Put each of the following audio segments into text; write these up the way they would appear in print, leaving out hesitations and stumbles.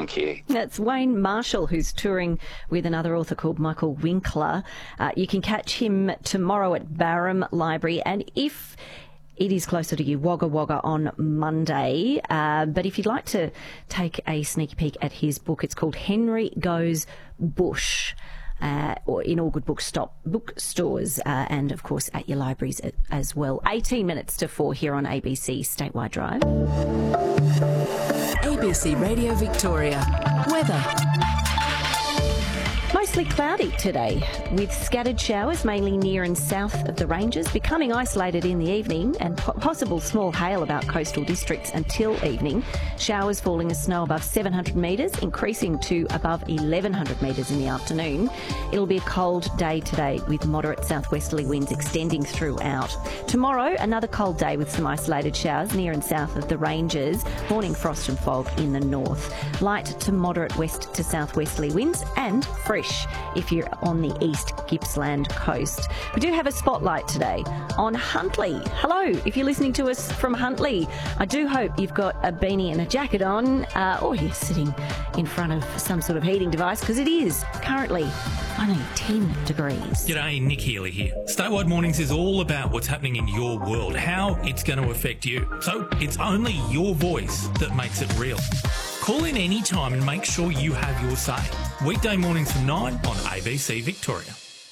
Thank you. That's Wayne Marshall, who's touring with another author called Michael Winkler. You can catch him tomorrow at Barham Library, and if it is closer to you, Wagga Wagga on Monday. But if you'd like to take a sneaky peek at his book, it's called Henry Goes Bush. Or in all good bookstores and, of course, at your libraries as well. 18 minutes to 4 here on ABC Statewide Drive. ABC Radio Victoria. Weather. Mostly cloudy today, with scattered showers mainly near and south of the ranges, becoming isolated in the evening, and possible small hail about coastal districts until evening. Showers falling as snow above 700 metres, increasing to above 1,100 metres in the afternoon. It'll be a cold day today with moderate southwesterly winds extending throughout. Tomorrow, another cold day with some isolated showers near and south of the ranges. Morning frost and fog in the north. Light to moderate west to southwesterly winds and fresh if you're on the East Gippsland coast. We do have a spotlight today on Huntly. Hello, if you're listening to us from Huntly. I do hope you've got a beanie and a jacket on, or you're sitting in front of some sort of heating device, because it is currently only 10 degrees. G'day, Nick Healy here. Statewide Mornings is all about what's happening in your world, how it's going to affect you. So it's only your voice that makes it real. Call in any time and make sure you have your say. Weekday mornings from 9 on ABC Victoria.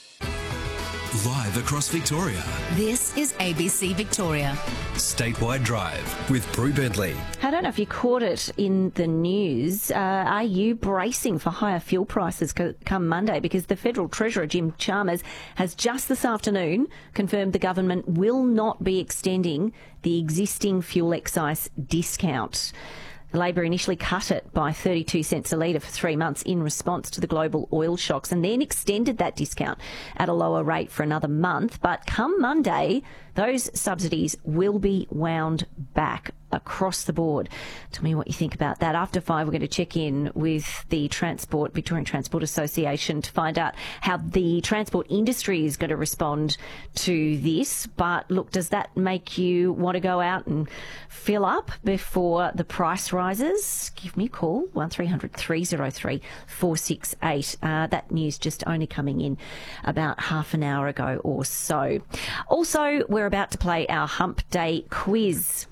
Live across Victoria. This is ABC Victoria. Statewide Drive with Prue Bentley. I don't know if you caught it in the news. Are you bracing for higher fuel prices come Monday? Because the Federal Treasurer, Jim Chalmers, has just this afternoon confirmed the government will not be extending the existing fuel excise discount. Labor initially cut it by 32 cents a litre for 3 months in response to the global oil shocks, and then extended that discount at a lower rate for another month. But come Monday, those subsidies will be wound back across the board. Tell me what you think about that. After 5, we're going to check in with the Victorian Transport Association to find out how the transport industry is going to respond to this. But look, does that make you want to go out and fill up before the price rises? Give me a call, 1300 303 468. That news just only coming in about half an hour ago or so. Also, we're about to play our Hump Day quiz.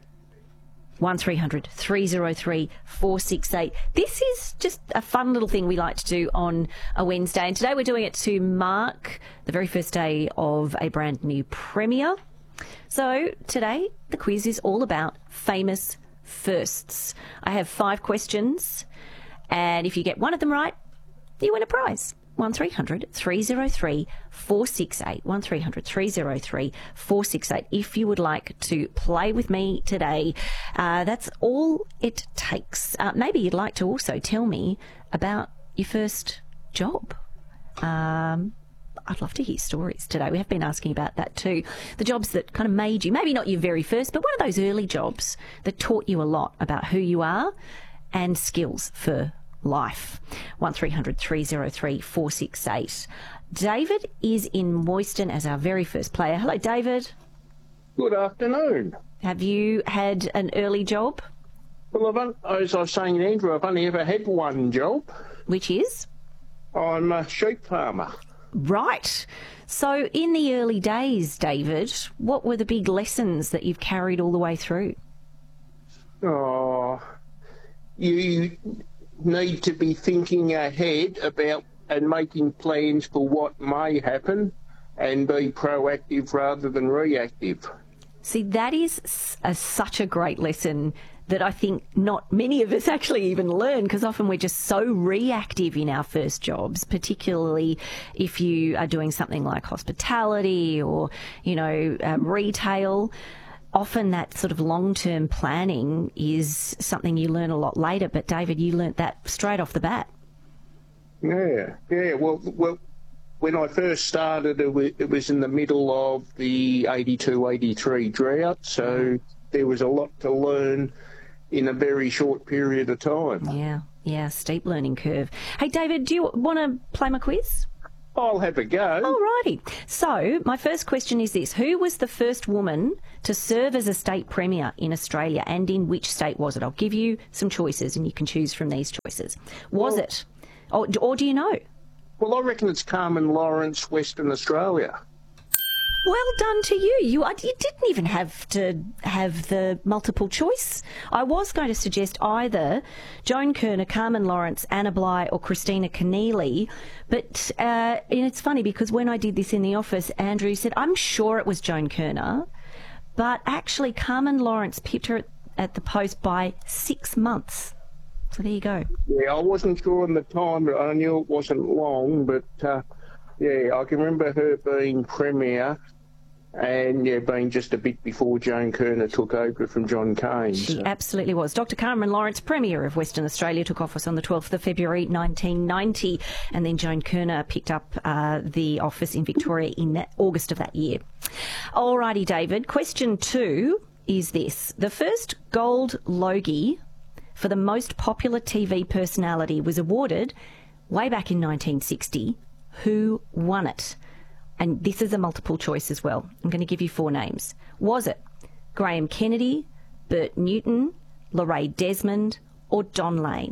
1300 303 468. This is just a fun little thing we like to do on a Wednesday, and today we're doing it to mark the very first day of a brand new premiere. So today the quiz is all about famous firsts. I have 5 questions, and if you get one of them right, you win a prize. 1300 303 468. 1300 303 468. If you would like to play with me today, that's all it takes. Maybe you'd like to also tell me about your first job. I'd love to hear stories today. We have been asking about that too. The jobs that kind of made you, maybe not your very first, but one of those early jobs that taught you a lot about who you are and skills for life. 1300 303 468. David is in Moyston as our very first player. Hello, David. Good afternoon. Have you had an early job? Well, as I was saying to Andrew, I've only ever had one job. Which is? I'm a sheep farmer. Right. So in the early days, David, what were the big lessons that you've carried all the way through? Oh, you need to be thinking ahead about and making plans for what may happen and be proactive rather than reactive. See, that is such a great lesson that I think not many of us actually even learn, because often we're just so reactive in our first jobs, particularly if you are doing something like hospitality or, retail. Often that sort of long-term planning is something you learn a lot later. But, David, you learnt that straight off the bat. Yeah. Well, when I first started, it was in the middle of the 82-83 drought, so there was a lot to learn in a very short period of time. Yeah, steep learning curve. Hey, David, do you want to play my quiz? I'll have a go. Alrighty. So, my first question is this. Who was the first woman to serve as a state premier in Australia, and in which state was it? I'll give you some choices and you can choose from these choices. Was it, or do you know? Well, I reckon it's Carmen Lawrence, Western Australia. Well done to you. You didn't even have to have the multiple choice. I was going to suggest either Joan Kirner, Carmen Lawrence, Anna Bligh or Christina Keneally. But and it's funny because when I did this in the office, Andrew said, I'm sure it was Joan Kirner. But actually, Carmen Lawrence pipped her at the post by 6 months. So there you go. Yeah, I wasn't sure on the time, but I knew it wasn't long. But, yeah, I can remember her being premier and, yeah, being just a bit before Joan Kirner took over from John Cain. She absolutely was. Dr. Carmen Lawrence, Premier of Western Australia, took office on the 12th of February 1990, and then Joan Kirner picked up the office in Victoria in August of that year. Alrighty, David. Question 2 is this. The first Gold Logie for the most popular TV personality was awarded way back in 1960. Who won it? And this is a multiple choice as well. I'm going to give you 4 names. Was it Graham Kennedy, Bert Newton, Lorraine Desmond, or Don Lane?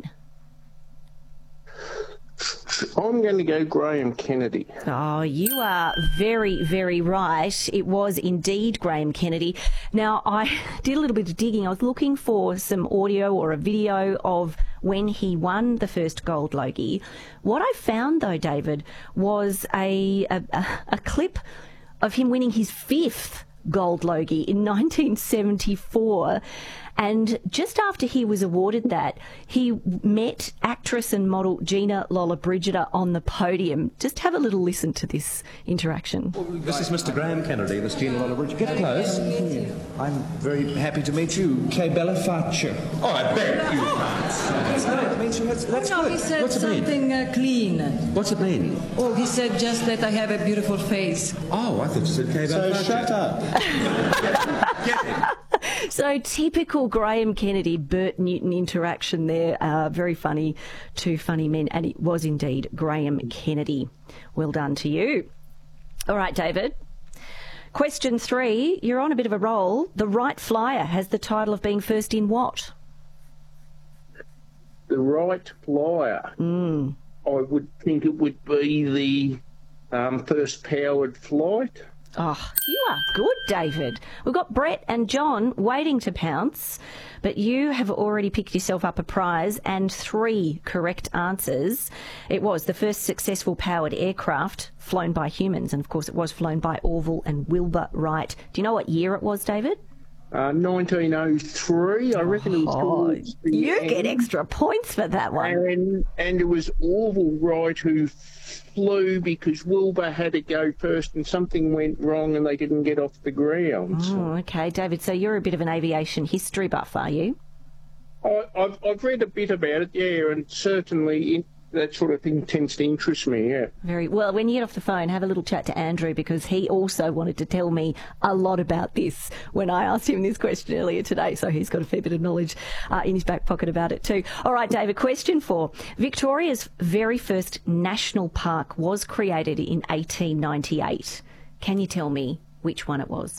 I'm going to go Graham Kennedy. Oh, you are very, very right. It was indeed Graham Kennedy. Now, I did a little bit of digging. I was looking for some audio or a video of when he won the first Gold Logie. What I found, though, David, was a clip of him winning his 5th Gold Logie in 1974. And just after he was awarded that, he met actress and model Gina Lollobrigida on the podium. Just have a little listen to this interaction. This is Mr. Graham Kennedy. This is Gina Lollobrigida. Get close. I'm very happy to meet you. Che bella faccia. Oh, I beg you. That's good. It means that's No, good. he said What's it mean? something clean. What's it mean? Oh, he said just that I have a beautiful face. Oh, I thought you said che bella faccia. Shut up. Get it. So typical Graham Kennedy, Bert Newton interaction there. Very funny, 2 funny men. And it was indeed Graham Kennedy. Well done to you. All right, David. Question 3. You're on a bit of a roll. The Wright Flyer has the title of being first in what? The Wright Flyer. I would think it would be the first powered flight. Oh, you are good, David. We've got Brett and John waiting to pounce, but you have already picked yourself up a prize and 3 correct answers. It was the first successful powered aircraft flown by humans, and of course it was flown by Orville and Wilbur Wright. Do you know what year it was, David? 1903. I reckon it was towards the You end. get extra points for that one. And it was Orville Wright who flew because Wilbur had to go first and something went wrong and they didn't get off the ground. Oh, okay, David, so you're a bit of an aviation history buff, are you? I've read a bit about it, yeah, and certainly that sort of thing tends to interest me, yeah. Very well. When you get off the phone, have a little chat to Andrew because he also wanted to tell me a lot about this when I asked him this question earlier today. So he's got a fair bit of knowledge in his back pocket about it too. All right, David, question 4. Victoria's very first national park was created in 1898. Can you tell me which one it was?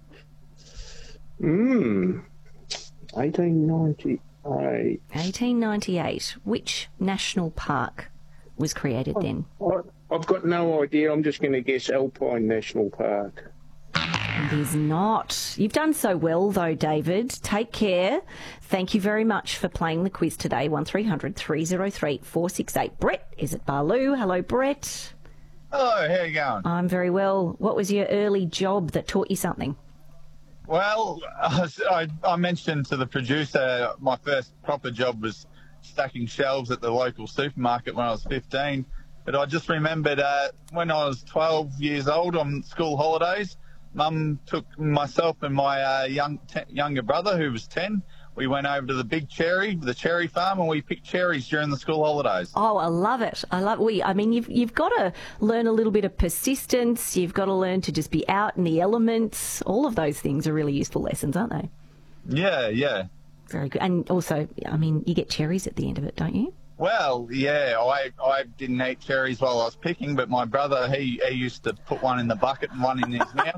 1898. 1898. Which national park was created then? I've got no idea. I'm just going to guess Alpine National Park. It is not. You've done so well, though, David. Take care. Thank you very much for playing the quiz today. 1300 303 468. Brett is at Barloo. Hello, Brett. Hello, how you going? I'm very well. What was your early job that taught you something? Well, I mentioned to the producer my first proper job was stacking shelves at the local supermarket when I was 15. But I just remembered when I was 12 years old on school holidays, Mum took myself and my younger brother, who was 10. We went over to the cherry farm, and we picked cherries during the school holidays. Oh, I love it. I mean, you've got to learn a little bit of persistence. You've got to learn to just be out in the elements. All of those things are really useful lessons, aren't they? Yeah. Very good. And also, I mean, you get cherries at the end of it, don't you? Well, yeah, I didn't eat cherries while I was picking, but my brother, he used to put one in the bucket and one in his mouth.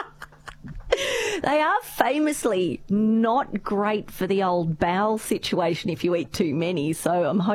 They are famously not great for the old bowel situation if you eat too many, so I'm hoping